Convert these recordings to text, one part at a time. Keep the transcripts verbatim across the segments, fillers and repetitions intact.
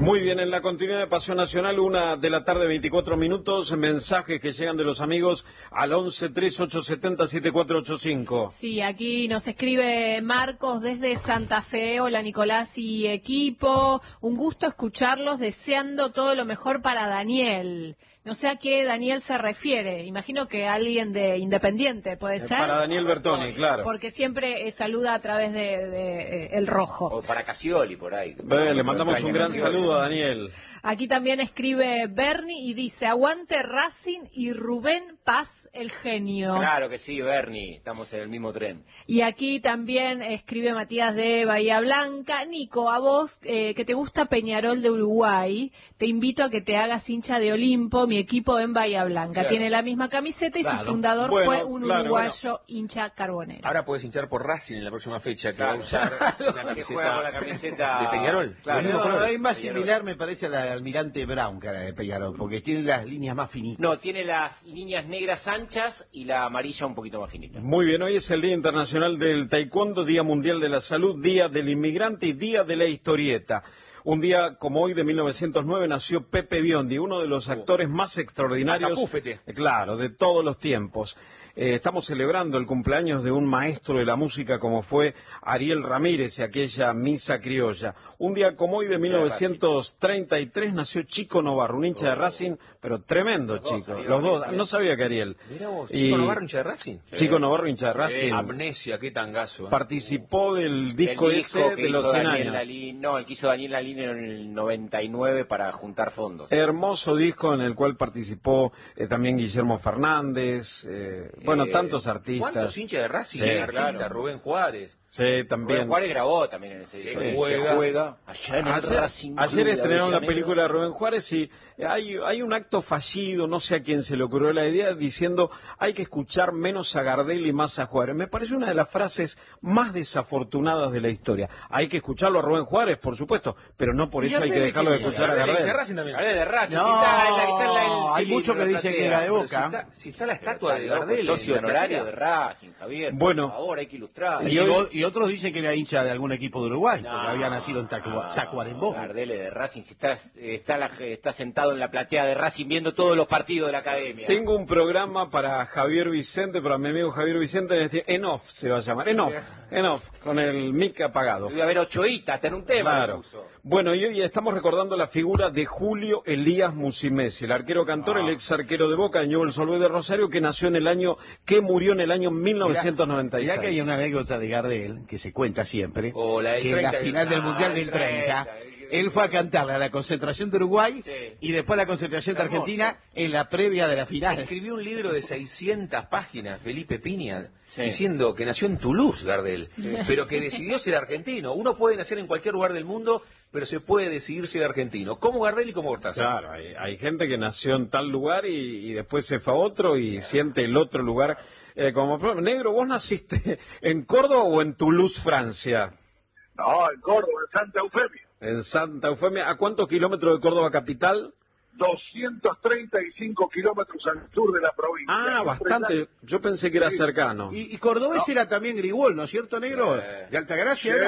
Muy bien, en la continuidad de Pasión Nacional, una de la tarde, veinticuatro minutos, mensajes que llegan de los amigos al once, tres, ocho siete cero, siete cuatro ocho cinco. Sí, aquí nos escribe Marcos desde Santa Fe. Hola Nicolás y equipo, un gusto escucharlos, deseando todo lo mejor para Daniel. No sé a qué Daniel se refiere, imagino que alguien de Independiente, ¿puede ser? Para Daniel Bertoni, claro. Porque siempre eh, saluda a través de, de eh, El Rojo. O para Casioli, por ahí. Ve, le mandamos un gran saludo a Daniel. Aquí también escribe Bernie y dice, aguante Racing y Rubén Paz, el genio. Claro que sí, Bernie, estamos en el mismo tren. Y aquí también escribe Matías de Bahía Blanca. Nico, a vos eh, que te gusta Peñarol de Uruguay, te invito a que te hagas hincha de Olimpo, mi equipo en Bahía Blanca. Claro. Tiene la misma camiseta y claro. Su fundador bueno, fue un claro, uruguayo bueno. hincha carbonero. Ahora puedes hinchar por Racing en la próxima fecha, que claro. va a usar una camiseta, la camiseta de Peñarol. Claro, no, no, es más Peñarol. Similar, me parece, a la de Almirante Brown que a la de Peñarol, porque tiene las líneas más finitas. No, tiene las líneas negras anchas y la amarilla un poquito más finita. Muy bien, hoy es el Día Internacional del Taekwondo, Día Mundial de la Salud, Día del Inmigrante y Día de la Historieta. Un día como hoy de mil novecientos nueve nació Pepe Biondi, uno de los actores más extraordinarios, Acapúfete. claro, de todos los tiempos. Eh, estamos celebrando el cumpleaños de un maestro de la música como fue Ariel Ramírez y aquella misa criolla. Un día como hoy de mil novecientos treinta y tres nació Chico Novarro, un hincha de Racing, pero tremendo chico. Los dos, no sabía que Ariel. Mirá vos, y... Chico Novarro hincha de Racing. Chico Novarro hincha de Racing. Eh, amnesia, qué tangazo. ¿eh? Participó del disco, el disco ese de los cien años. Lalín, no, el que hizo Daniel Lalín en el noventa y nueve para juntar fondos. Hermoso disco en el cual participó eh, también Guillermo Fernández, eh, bueno, eh, tantos artistas. ¿Cuántos hinchas de Racing? Sí, Claro. Rubén Juárez. Sí, también. Rubén Juárez grabó también en ese disco. Se juega. Se juega allá en el ayer, Racing ayer Club estrenaron de la película de Rubén Juárez y hay, hay un acto fallido, no sé a quién se le ocurrió la idea, diciendo hay que escuchar menos a Gardel y más a Juárez. Me parece una de las frases más desafortunadas de la historia. Hay que escucharlo a Rubén Juárez, por supuesto, pero no por eso hay que dejarlo de escuchar a Gardel. De Racing también. de Racing. No, si está en la, está en la, hay muchos que dicen que era de Boca. Si está, si está la estatua de Gardel. Socio honorario de Racing, Javier. Bueno. Por favor, hay que ilustrar. Y, hoy, y otros dicen que era hincha de algún equipo de Uruguay, no, porque había nacido en Tacuarembó. No, Gardel de Racing, si está, está, la, está sentado en la platea de Racing viendo todos los partidos de la academia. Tengo un programa para Javier Vicente, para mi amigo Javier Vicente, en off se va a llamar, en off, en off, con el mic apagado. Voy a ver Ochoita, hasta en un tema. Claro. Bueno, y hoy estamos recordando la figura de Julio Elías Musimesi, el arquero cantor, ah. el ex arquero de Boca, de Newell's Old Boys de Rosario, que nació en el año, que murió en el año mil novecientos noventa y seis. Ya que hay una anécdota de Gardel, que se cuenta siempre, oh, la que en la final del Mundial del treinta, él fue a cantar a la concentración de Uruguay sí. y después a la concentración de Argentina en la previa de la final. Escribió un libro de seiscientas páginas, Felipe Piña, sí. diciendo que nació en Toulouse, Gardel, sí. pero que decidió ser argentino. Uno puede nacer en cualquier lugar del mundo, pero se puede decidir ser argentino, como Gardel y como Cortázar. Claro, hay, hay gente que nació en tal lugar y, y después se fue a otro y claro. siente el otro lugar. Eh, como Negro, ¿vos naciste en Córdoba o en Toulouse, Francia? No, en Córdoba, en Santa Eufemia. En Santa Eufemia. ¿A cuántos kilómetros de Córdoba capital? doscientos treinta y cinco kilómetros al sur de la provincia. Ah, bastante. Yo pensé que era sí. cercano. Y, y cordobés no. era también Grigol, ¿no es cierto, Negro? Sí. De Altagracia sí, era.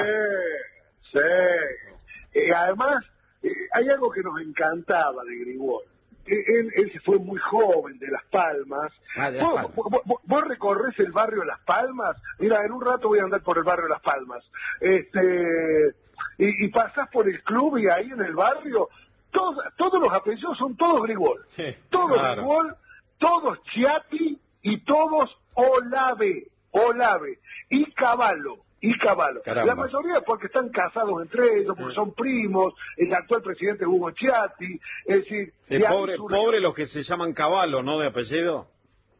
Sí. Y además, eh, hay algo que nos encantaba de Grigol. Él, él se fue muy joven de Las Palmas. Ah, de Las Palmas. ¿Vos, vos, vos, vos recorres el barrio de Las Palmas? Mira, en un rato voy a andar por el barrio de Las Palmas. Este, y, y pasás por el club y ahí en el barrio, todos, todos los apellidos son todos Grigol. Sí, todos claro. Grigol, todos Chiapi y todos Olave, Olave y Cavallo. Y Cavallo. Caramba. La mayoría porque están casados entre ellos, porque son primos, el actual presidente Hugo Chiatti, es decir... Sí, pobre, surge... pobre los que se llaman Cavallo, ¿no? De apellido.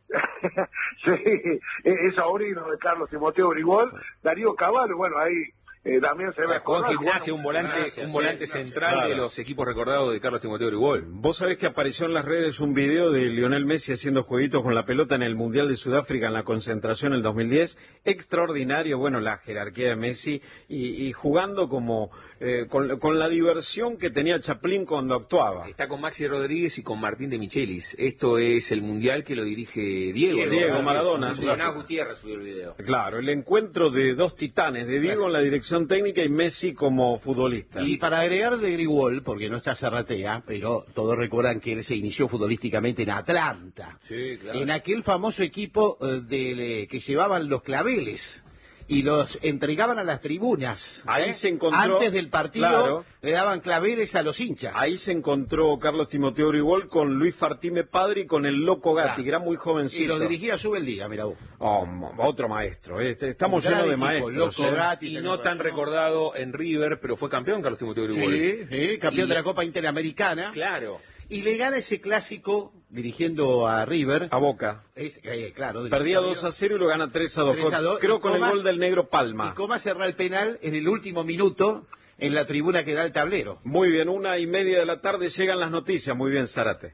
Sí, es sobrino de Carlos Timoteo Grigol, Darío Cavallo, bueno, ahí... Eh, también se ve Juan Gimnasia, un volante, Gracias, un volante sí, central claro. de los equipos recordados de Carlos Timoteo Grigol. Vos sabés que apareció en las redes un video de Lionel Messi haciendo jueguitos con la pelota en el Mundial de Sudáfrica en la concentración en el dos mil diez. Extraordinario, bueno, la jerarquía de Messi y, y jugando como eh, con, con la diversión que tenía Chaplin cuando actuaba. Está con Maxi Rodríguez y con Martín de Michelis. Esto es el Mundial que lo dirige Diego. Diego, Diego Maradona. Leonardo Gutiérrez subió el video. Claro, el encuentro de dos titanes, de Diego en la dirección dirección técnica y Messi como futbolista. Y para agregar de Grigol, porque no está Zarratea, pero todos recuerdan que él se inició futbolísticamente en Atlanta. Sí, claro. En aquel famoso equipo eh, de, que llevaban los claveles y los entregaban a las tribunas. Ahí ¿eh? se encontró, antes del partido, claro, le daban claveles a los hinchas. Ahí se encontró Carlos Timoteo Grigol con Luis Fartime padre y con el Loco Gatti, claro, que era muy jovencito. Y lo dirigía Subeldía, mira vos. Oh, otro maestro, este, estamos llenos de maestros. Loco ¿eh? Gatti, y no tan recordado en River, pero fue campeón Carlos Timoteo Grigol. Sí, sí, campeón y... de la Copa Interamericana. Claro. Y le gana ese clásico dirigiendo a River. A Boca. Es, eh, claro, Perdía dos a cero y lo gana tres a dos. Creo con Comas, el gol del negro Palma. Y Comas cerró el penal en el último minuto en la tribuna que da el tablero. Muy bien, una y media de la tarde llegan las noticias. Muy bien, Zárate.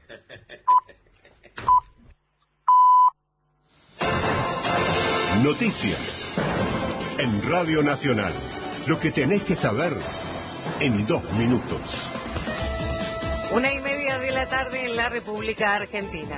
Noticias en Radio Nacional. Lo que tenés que saber en dos minutos. Una y media de la tarde en la República Argentina.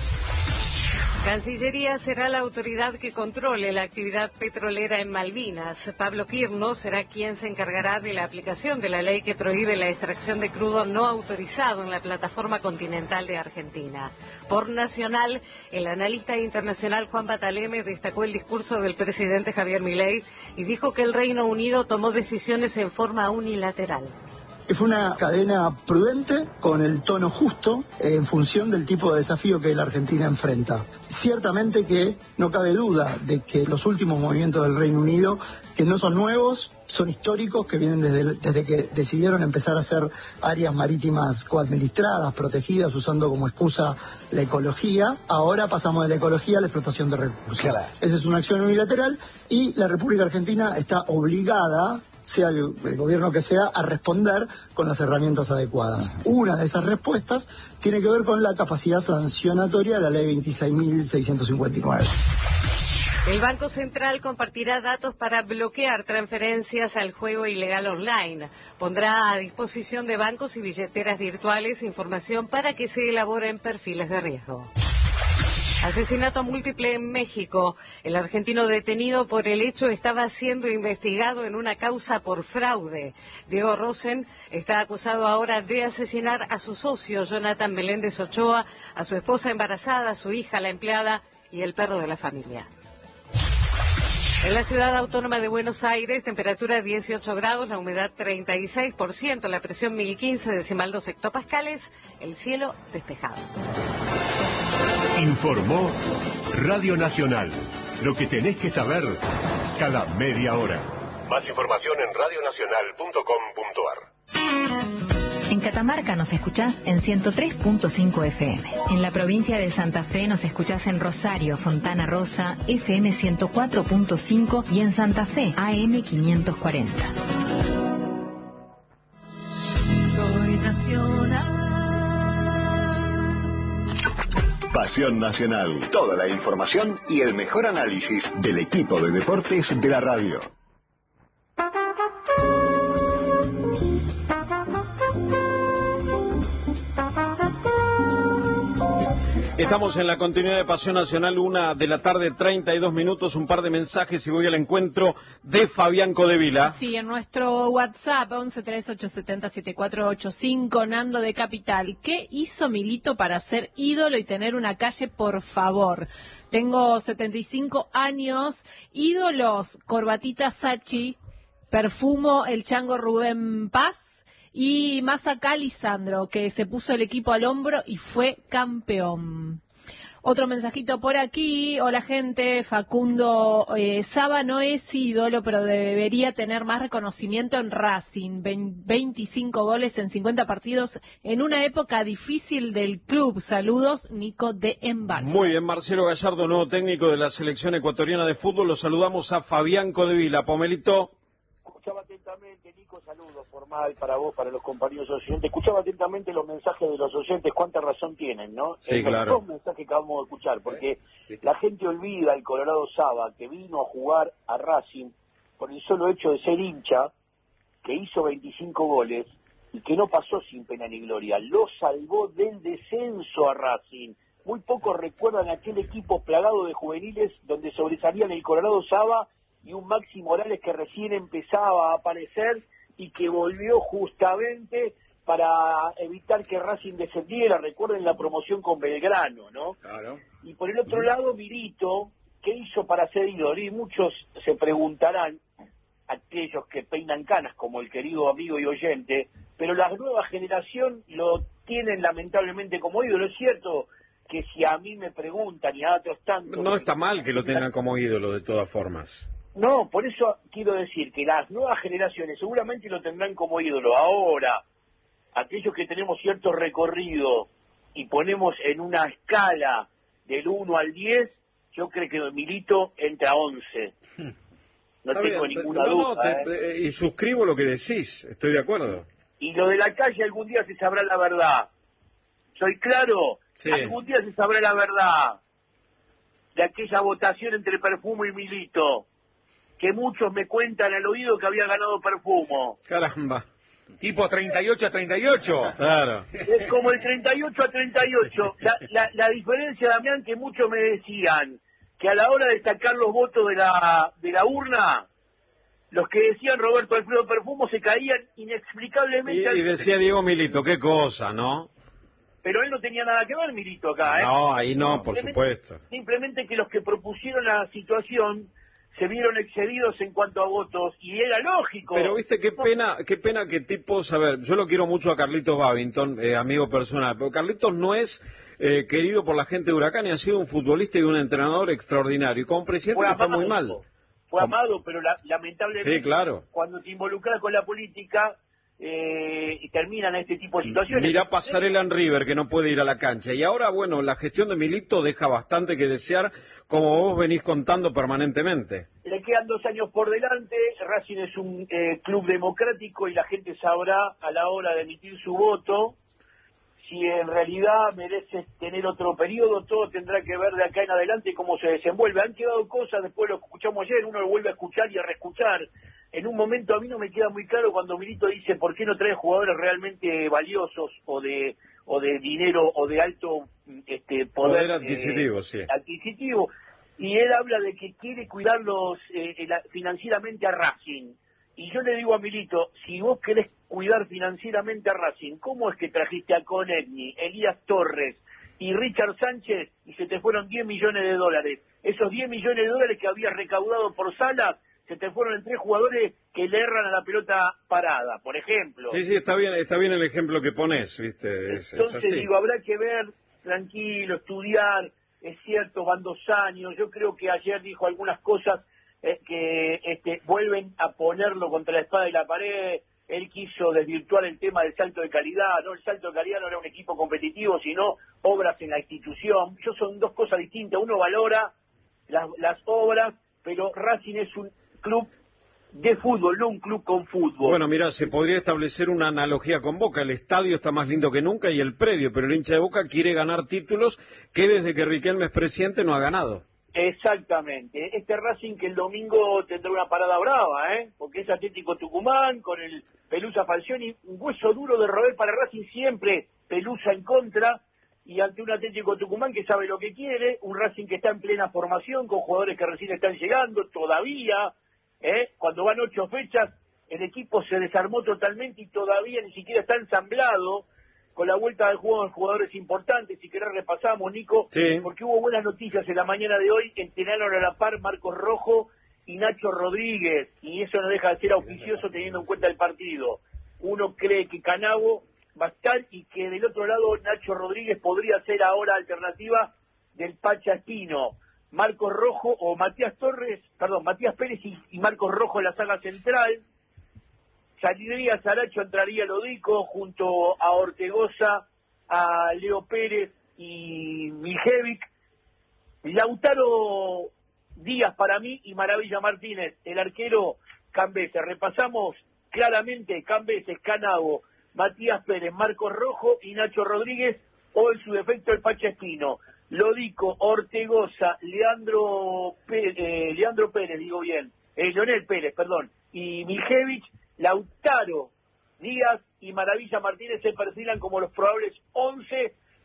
Cancillería será la autoridad que controle la actividad petrolera en Malvinas. Pablo Quirno será quien se encargará de la aplicación de la ley que prohíbe la extracción de crudo no autorizado en la plataforma continental de Argentina. Por Nacional, el analista internacional Juan Bataleme destacó el discurso del presidente Javier Milei y dijo que el Reino Unido tomó decisiones en forma unilateral. Fue una cadena prudente, con el tono justo, en función del tipo de desafío que la Argentina enfrenta. Ciertamente que no cabe duda de que los últimos movimientos del Reino Unido, que no son nuevos, son históricos, que vienen desde, desde que decidieron empezar a hacer áreas marítimas coadministradas, protegidas, usando como excusa la ecología. Ahora pasamos de la ecología a la explotación de recursos. Claro. Esa es una acción unilateral y la República Argentina está obligada, sea el, el gobierno que sea, a responder con las herramientas adecuadas. Una de esas respuestas tiene que ver con la capacidad sancionatoria de la ley veintiséis mil seiscientos cincuenta y nueve. El Banco Central compartirá datos para bloquear transferencias al juego ilegal online. Pondrá a disposición de bancos y billeteras virtuales información para que se elaboren perfiles de riesgo. Asesinato múltiple en México. El argentino detenido por el hecho estaba siendo investigado en una causa por fraude. Diego Rosen está acusado ahora de asesinar a su socio, Jonathan Meléndez Ochoa, a su esposa embarazada, a su hija, la empleada y el perro de la familia. En la ciudad autónoma de Buenos Aires, temperatura dieciocho grados, la humedad treinta y seis por ciento, la presión mil quince decimal dos hectopascales, el cielo despejado. Informó Radio Nacional. Lo que tenés que saber cada media hora. Más información en radio nacional punto com punto a r. En Catamarca nos escuchás en ciento tres punto cinco F M. En la provincia de Santa Fe nos escuchás en Rosario, Fontana Rosa, F M ciento cuatro punto cinco y en Santa Fe, A M quinientos cuarenta. Soy nacional. Pasión Nacional. Toda la información y el mejor análisis del equipo de deportes de la radio. Estamos en la continuidad de Pasión Nacional, una de la tarde, treinta y dos minutos, un par de mensajes y voy al encuentro de Fabián Codevila. Sí, en nuestro WhatsApp, once tres ocho siete cero siete cuatro ocho cinco, Nando de Capital. ¿Qué hizo Milito para ser ídolo y tener una calle, por favor? Tengo setenta y cinco años, ídolos, Corbatita Sachi, Perfumo, el Chango Rubén Paz, y más acá Lisandro, que se puso el equipo al hombro y fue campeón. Otro mensajito por aquí. Hola, gente. Facundo eh, Saba no es ídolo, pero debería tener más reconocimiento en Racing. veinticinco goles en cincuenta partidos en una época difícil del club. Saludos, Nico de Embalse. Muy bien, Marcelo Gallardo, nuevo técnico de la selección ecuatoriana de fútbol. Lo saludamos a Fabián Codevila. Pomelito. Escuchaba atentamente, Nico, saludos formal para vos, para los compañeros oyentes. Escuchaba atentamente los mensajes de los oyentes, cuánta razón tienen, ¿no? Sí, en claro. Los dos mensajes que acabamos de escuchar, porque la gente olvida al Colorado Saba, que vino a jugar a Racing por el solo hecho de ser hincha, que hizo veinticinco goles y que no pasó sin pena ni gloria. Lo salvó del descenso a Racing. Muy pocos recuerdan aquel equipo plagado de juveniles donde sobresalían el Colorado Saba y un Maxi Morales que recién empezaba a aparecer y que volvió justamente para evitar que Racing descendiera. Recuerden la promoción con Belgrano, ¿no? Claro. Y por el otro lado, Milito, ¿qué hizo para ser ídolo? Y muchos se preguntarán, aquellos que peinan canas, como el querido amigo y oyente, pero la nueva generación lo tienen lamentablemente como ídolo. Es cierto que si a mí me preguntan y a otros tantos... No está mal que lo tengan como ídolo, de todas formas. No, por eso quiero decir que las nuevas generaciones seguramente lo tendrán como ídolo. Ahora, aquellos que tenemos cierto recorrido y ponemos en una escala del uno al diez, yo creo que Milito entra a once. No Está tengo bien, ninguna no, no, duda. te- ¿eh? Y suscribo lo que decís, estoy de acuerdo. Y lo de la calle algún día se sabrá la verdad. ¿Soy claro? Sí. Algún día se sabrá la verdad de aquella votación entre Perfumo y Milito, que muchos me cuentan al oído que había ganado Perfumo. Caramba. Tipo treinta y ocho a treinta y ocho. Claro. Es como el treinta y ocho a treinta y ocho. La, la, la diferencia, Damián, que muchos me decían que a la hora de sacar los votos de la, de la urna, los que decían Roberto Alfredo Perfumo se caían inexplicablemente. Y, al- y decía Diego Milito, qué cosa, ¿no? Pero él no tenía nada que ver, Milito, acá, ¿eh? No, ahí no, por Simplemente- supuesto. Simplemente que los que propusieron la situación se vieron excedidos en cuanto a votos, y era lógico. Pero viste, qué pena, qué pena que tipos, a ver, yo lo quiero mucho a Carlitos Babington, eh, amigo personal, pero Carlitos no es eh, querido por la gente de Huracán y ha sido un futbolista y un entrenador extraordinario. Y como presidente Fue le fue amado, muy mal. Fue amado, pero la- lamentablemente Sí, claro. cuando te involucras con la política eh, y terminan este tipo de situaciones. Mirá Pasarela en River, que no puede ir a la cancha. Y ahora, bueno, la gestión de Milito deja bastante que desear, como vos venís contando permanentemente. Le quedan dos años por delante, Racing es un eh, club democrático y la gente sabrá a la hora de emitir su voto si en realidad merece tener otro periodo. Todo tendrá que ver de acá en adelante cómo se desenvuelve. Han quedado cosas, después lo escuchamos ayer, uno lo vuelve a escuchar y a reescuchar. En un momento a mí no me queda muy claro cuando Milito dice por qué no trae jugadores realmente valiosos o de o de dinero o de alto este poder, Poder adquisitivo, eh, sí. adquisitivo. Y él habla de que quiere cuidarlos eh, la- financieramente a Racing. Y yo le digo a Milito, si vos querés cuidar financieramente a Racing, ¿cómo es que trajiste a Conegni, Elías Torres y Richard Sánchez y se te fueron diez millones de dólares? Esos diez millones de dólares que habías recaudado por Salas, se te fueron en tres jugadores que le erran a la pelota parada, por ejemplo. Sí, sí, está bien, está bien el ejemplo que pones, ¿viste? Es, es Entonces, así. digo, habrá que ver, tranquilo, estudiar. Es cierto, van dos años. Yo creo que ayer dijo algunas cosas eh, que este, vuelven a ponerlo contra la espada y la pared. Él quiso desvirtuar el tema del salto de calidad. No, el salto de calidad no era un equipo competitivo, sino obras en la institución. Yo son dos cosas distintas. Uno valora las, las obras, pero Racing es un club de fútbol, no un club con fútbol. Bueno, mira, se podría establecer una analogía con Boca. El estadio está más lindo que nunca y el predio, pero el hincha de Boca quiere ganar títulos que desde que Riquelme es presidente no ha ganado. Exactamente. Este Racing que el domingo tendrá una parada brava, ¿eh? Porque es Atlético Tucumán con el Pelusa Falcioni, un hueso duro de roer para Racing siempre, Pelusa en contra, y ante un Atlético Tucumán que sabe lo que quiere, un Racing que está en plena formación con jugadores que recién están llegando todavía, ¿eh? Cuando van ocho fechas, el equipo se desarmó totalmente y todavía ni siquiera está ensamblado. Con la vuelta del juego de jugadores importantes, si querés repasamos, Nico, Sí. porque hubo buenas noticias en la mañana de hoy, entrenaron a la par Marcos Rojo y Nacho Rodríguez, y eso no deja de ser auspicioso teniendo en cuenta el partido. Uno cree que Canavo va a estar y que del otro lado Nacho Rodríguez podría ser ahora alternativa del Pacha Espino. Marcos Rojo o Matías Torres, perdón, Matías Pérez y, y Marcos Rojo en la saga central. Saldría Saracho, entraría Lodico junto a Ortegoza, a Leo Pérez y Mijevic. Lautaro Díaz para mí y Maravilla Martínez, el arquero Cambeses. Repasamos claramente: Cambeses, Canavo, Matías Pérez, Marcos Rojo y Nacho Rodríguez, o en su defecto el Pacha Espino. Lodico, Ortegoza, Leandro Pérez, eh, Leandro Pérez, digo bien, eh, Leonel Pérez, perdón, y Mijevic. Lautaro Díaz y Maravilla Martínez se perfilan como los probables once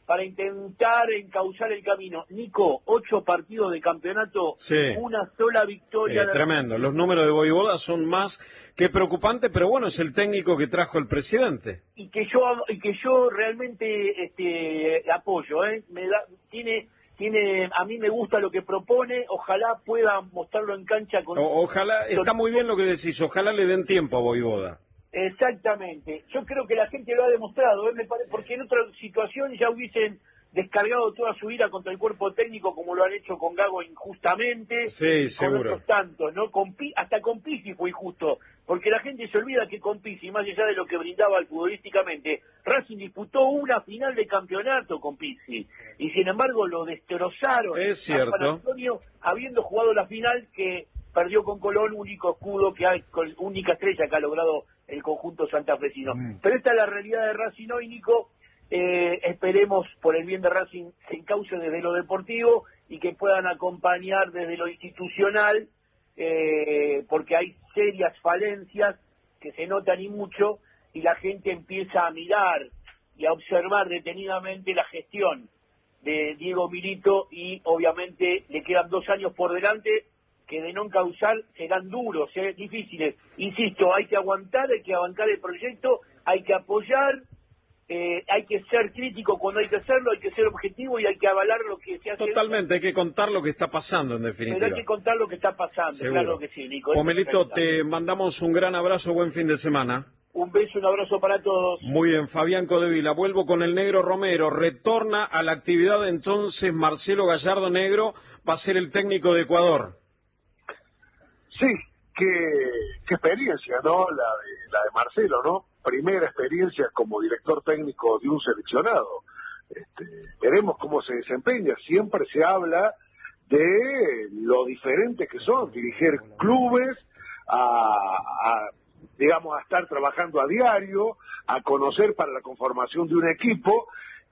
para intentar encauzar el camino. Nico, ocho partidos de campeonato, sí. una sola victoria. Eh, tremendo, los números de Voivoda son más que preocupantes, pero bueno, es el técnico que trajo el presidente. Y que yo y que yo realmente este, apoyo, ¿eh? Me da, tiene, tiene, a mí me gusta lo que propone, ojalá pueda mostrarlo en cancha. Con... O, ojalá, está muy bien lo que decís, ojalá le den tiempo a Voivoda. Exactamente, yo creo que la gente lo ha demostrado, ¿eh? Me pare... porque en otra situación ya hubiesen descargado toda su ira contra el cuerpo técnico como lo han hecho con Gago injustamente, sí, con seguro. otros tantos, ¿no? Con Pi... hasta con Pizzi fue injusto, porque la gente se olvida que con Pizzi, más allá de lo que brindaba futbolísticamente, Racing disputó una final de campeonato con Pizzi, y sin embargo lo destrozaron. Es cierto. A Juan Antonio, habiendo jugado la final que perdió con Colón, único escudo que hay, única estrella que ha logrado el conjunto santafesino. Mm. Pero esta es la realidad de Racing hoy, Nico. Eh, esperemos, por el bien de Racing, se encauce desde lo deportivo y que puedan acompañar desde lo institucional, eh, porque hay serias falencias que se notan y mucho, y la gente empieza a mirar y a observar detenidamente la gestión de Diego Milito, y obviamente le quedan dos años por delante que de no encauzar serán duros, ¿eh? difíciles. Insisto, hay que aguantar, hay que bancar el proyecto, hay que apoyar, eh, hay que ser crítico cuando hay que hacerlo, hay que ser objetivo y hay que avalar lo que se hace. Totalmente, hay que contar lo que está pasando en definitiva. Pero hay que contar lo que está pasando, seguro. Claro que sí, Nico. Pomelito, te mandamos un gran abrazo, buen fin de semana. Un beso, un abrazo para todos. Muy bien, Fabián Codevila, vuelvo con el Negro Romero, retorna a la actividad entonces Marcelo Gallardo Negro, va a ser el técnico de Ecuador. Sí, qué, qué experiencia, ¿no? La de, la de Marcelo, ¿no? Primera experiencia como director técnico de un seleccionado. Este, veremos cómo se desempeña. Siempre se habla de lo diferente que son dirigir clubes, a, a digamos, a estar trabajando a diario, a conocer para la conformación de un equipo,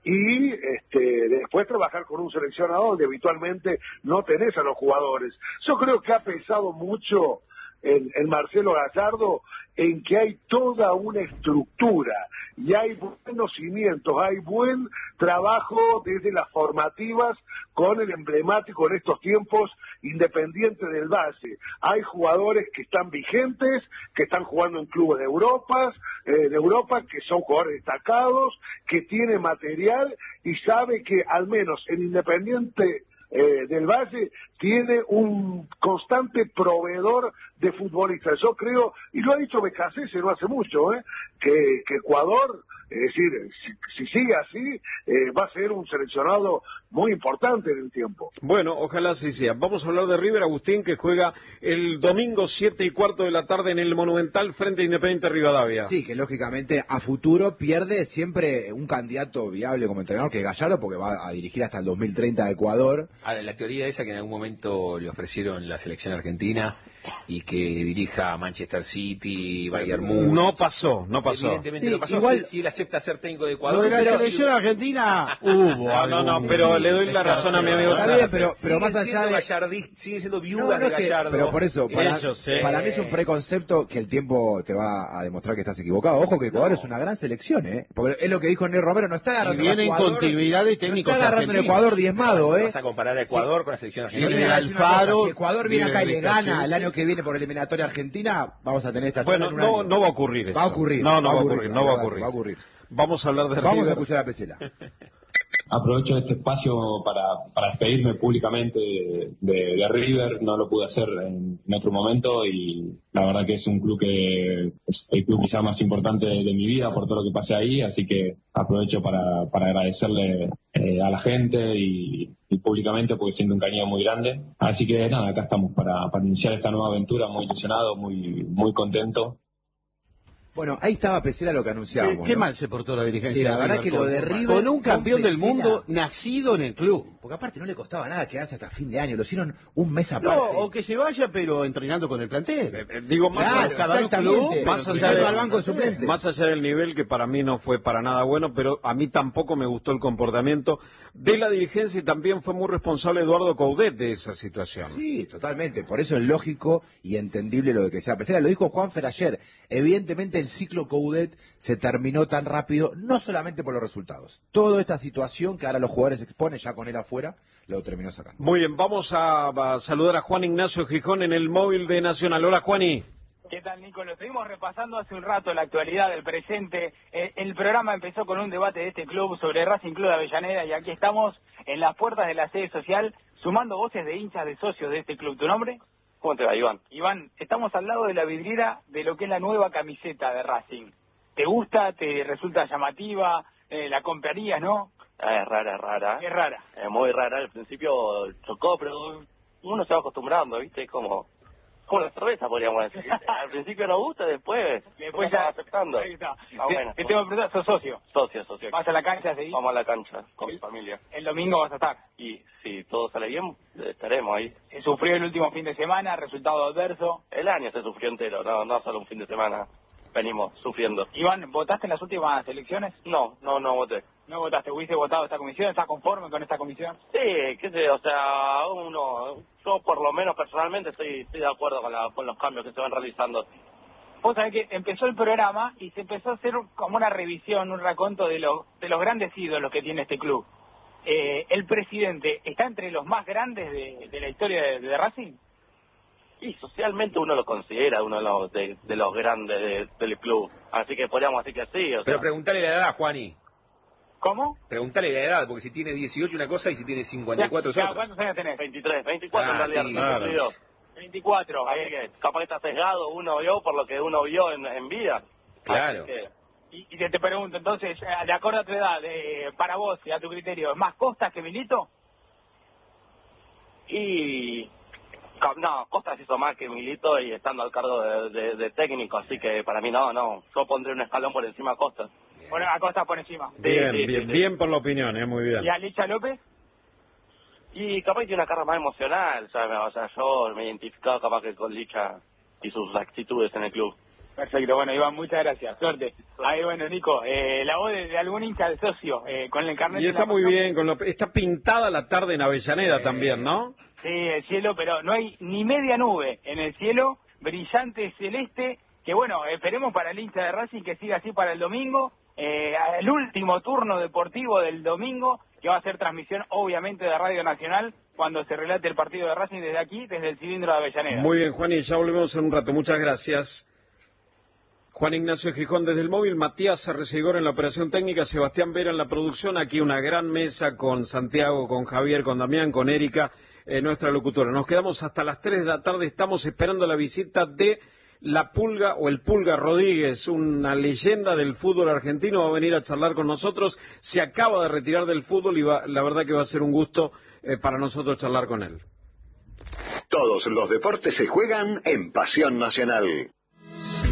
y este, después trabajar con un seleccionador donde habitualmente no tenés a los jugadores. Yo creo que ha pesado mucho en, en Marcelo Gallardo en que hay toda una estructura y hay buenos cimientos, hay buen trabajo desde las formativas con el emblemático en estos tiempos Independiente del Valle. Hay jugadores que están vigentes, que están jugando en clubes de Europa, eh, de Europa, que son jugadores destacados, que tienen material y sabe que al menos en Independiente eh, del Valle tiene un constante proveedor de futbolistas. Yo creo, y lo ha dicho Becasese no hace mucho, ¿eh? que, que Ecuador, es decir, si, si sigue así, eh, va a ser un seleccionado muy importante en el tiempo. Bueno, ojalá así sea. Vamos a hablar de River, Agustín, que juega el domingo siete y cuarto de la tarde en el Monumental frente a Independiente Rivadavia. Sí, que lógicamente a futuro pierde siempre un candidato viable como entrenador, que es Gallardo, porque va a dirigir hasta el dos mil treinta a Ecuador. Ah, la teoría esa que en algún momento le ofrecieron la selección argentina y que dirija a Manchester City, Bayern Múnich. No pasó, no pasó. Evidentemente sí, no pasó. igual, si, si él acepta ser técnico de Ecuador. Lo de la pero selección si... argentina hubo. No, no, no, pero sí, le doy la razón a mi amigo Está bien, pero, pero sigue más allá siendo de... Gallardí, sigue siendo viuda no, no de es que, Gallardo. pero por eso, para, Ellos, eh. para mí es un preconcepto que el tiempo te va a demostrar que estás equivocado. Ojo que Ecuador no. es una gran selección, ¿eh? Porque es lo que dijo Ney Romero, no está agarrando y viene en continuidad de técnicos. No está agarrando en Ecuador diezmado, ¿eh? Vas a comparar a Ecuador sí. con la selección argentina. Sí, Alfaro, si Ecuador viene acá y le gana sí. el año que viene por eliminatoria Argentina, vamos a tener esta Bueno, no, no va a ocurrir eso. Va a ocurrir. No, no va va a ocurrir, ocurrir, no va a ocurrir. Va a ocurrir. Vamos a hablar de Vamos River. a escuchar a Pesela. Aprovecho este espacio para, para despedirme públicamente de, de, de River. No lo pude hacer en, en otro momento y la verdad que es un club que es el club quizá más importante de, de mi vida por todo lo que pasé ahí, así que aprovecho para, para agradecerle eh, a la gente y, y públicamente porque siento un cariño muy grande. Así que nada, acá estamos para, para iniciar esta nueva aventura, muy ilusionado, muy, muy contento. Bueno, ahí estaba Pesela lo que anunciábamos. Qué, qué ¿no? mal se portó la dirigencia. Sí, la de verdad River que lo de River con un campeón con del mundo nacido en el club. Porque aparte no le costaba nada quedarse hasta fin de año, lo hicieron un mes aparte. No, o que se vaya pero entrenando con el plantel. Eh, eh, digo, más, claro, cada club, más, allá del, al banco de suplentes. Más allá del nivel que para mí no fue para nada bueno, pero a mí tampoco me gustó el comportamiento de la dirigencia y también fue muy responsable Eduardo Coudet de esa situación. Sí, totalmente, por eso es lógico y entendible lo de que sea Pesela. Lo dijo Juanfer ayer, evidentemente el ciclo Coudet se terminó tan rápido, no solamente por los resultados. Toda esta situación que ahora los jugadores exponen, ya con él afuera, lo terminó sacando. Muy bien, vamos a, a saludar a Juan Ignacio Gijón en el móvil de Nacional. Hola, Juani. ¿Qué tal, Nico? Lo estuvimos repasando hace un rato, la actualidad del presente. Eh, el programa empezó con un debate de este club sobre Racing Club de Avellaneda y aquí estamos en las puertas de la sede social sumando voces de hinchas de socios de este club. ¿Tu nombre? ¿Cómo te va, Iván? Iván, estamos al lado de la vidriera de lo que es la nueva camiseta de Racing. ¿Te gusta? ¿Te resulta llamativa? Eh, ¿La comprarías, no? Ah, es rara, es rara. Es rara. Es muy rara. Al principio chocó, pero uno se va acostumbrando, ¿viste? Es como... como la cerveza, podríamos decir. Al principio no gusta, después, después ya aceptando. Ahí está. Ah, bueno. Te tengo que preguntar, ¿sos socio? Socio, socio. ¿Vas a la cancha a seguir? Vamos a la cancha con mi familia. ¿El domingo vas a estar? Y si todo sale bien, estaremos ahí. Se sufrió el último fin de semana, resultado adverso. El año se sufrió entero, no, no solo un fin de semana. Venimos sufriendo. Iván, ¿votaste en las últimas elecciones? No, no, no voté. ¿No votaste? ¿Hubiese votado esta comisión? ¿Estás conforme con esta comisión? Sí, qué sé, o sea, uno, yo por lo menos personalmente estoy, estoy de acuerdo con, la, con los cambios que se van realizando. Vos sabés que empezó el programa y se empezó a hacer como una revisión, un raconto de, lo, de los grandes ídolos que tiene este club. Eh, ¿El presidente está entre los más grandes de, de la historia de, de Racing? Y socialmente uno lo considera uno de los, de, de los grandes de, del club. Así que podríamos decir que sí. O Pero sea. preguntale la edad, Juani. ¿Cómo? Preguntale la edad, porque si tiene dieciocho una cosa y si tiene cincuenta y cuatro es otra. ¿Cuántos años tenés? veintitrés, veinticuatro Ah, en realidad. sí, no claro. veinticuatro. Así que capaz que está sesgado uno vio por lo que uno vio en, en vida. Claro. Así que, Y, y te, te pregunto, entonces, eh, de acuerdo a tu edad, eh, para vos y a tu criterio, ¿más Costas que Milito? y... No, Costas hizo más que Milito y estando al cargo de, de, de técnico, así que para mí no, no. Yo pondré un escalón por encima a Costas. Bueno, a Costas por encima. Bien, Sí, sí, bien, sí, sí. bien por la opinión, eh, muy bien. ¿Y a Licha López? Y capaz que tiene una carga más emocional, o sea, o sea, yo me he identificado capaz que con Licha y sus actitudes en el club. Perfecto, bueno, Iván, muchas gracias. Suerte. Ahí, bueno, Nico, eh, la voz de, de algún hincha de socio eh, con el carnet. Y está muy bien, con lo, está pintada la tarde en Avellaneda también, ¿no? Sí, el cielo, pero no hay ni media nube en el cielo, brillante celeste, que bueno, esperemos para el hincha de Racing que siga así para el domingo, eh, el último turno deportivo del domingo, que va a ser transmisión obviamente de Radio Nacional, cuando se relate el partido de Racing desde aquí, desde el cilindro de Avellaneda. Muy bien, Juan, y ya volvemos en un rato. Muchas gracias. Juan Ignacio Gijón desde el móvil, Matías Arrecegor en la operación técnica, Sebastián Vera en la producción, aquí una gran mesa con Santiago, con Javier, con Damián, con Erika, eh, nuestra locutora. Nos quedamos hasta las tres de la tarde, estamos esperando la visita de La Pulga o el Pulga Rodríguez, una leyenda del fútbol argentino, va a venir a charlar con nosotros, se acaba de retirar del fútbol y va, la verdad que va a ser un gusto eh, para nosotros charlar con él. Todos los deportes se juegan en Pasión Nacional.